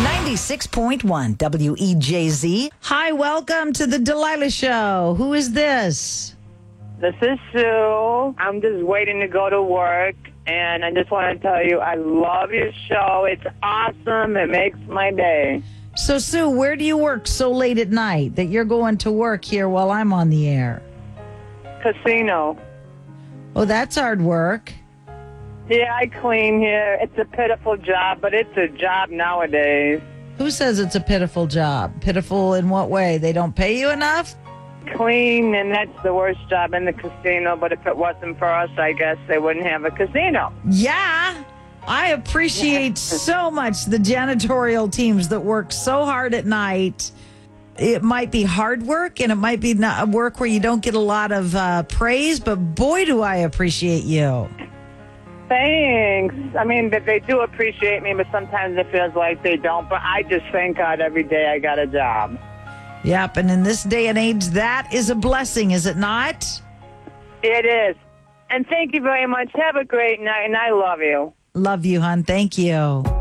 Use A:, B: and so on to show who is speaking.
A: 96.1 WEJZ. Hi, welcome to the Delilah Show. Who is this?
B: This is Sue. I'm just waiting to go to work, and I just want to tell you I love your show. It's awesome. It makes my day.
A: So, Sue, where do you work so late at night that you're going to work here while I'm on the air?
B: Casino.
A: Oh, that's hard work.
B: Yeah, I clean here. It's a pitiful job, but it's a job nowadays.
A: Who says it's a pitiful job? Pitiful in what way? They don't pay you enough?
B: Clean, and that's the worst job in the casino, but if it wasn't for us, I guess they wouldn't have a casino.
A: Yeah. I appreciate so much the janitorial teams that work so hard at night. It might be hard work, and it might be not work where you don't get a lot of praise, but boy, do I appreciate you.
B: Thanks. I mean, they do appreciate me, but sometimes it feels like they don't. But I just thank God every day I got a job.
A: Yep, and in this day and age, that is a blessing, is it not?
B: It is. And thank you very much. Have a great night, and I love you.
A: Love you, hon. Thank you.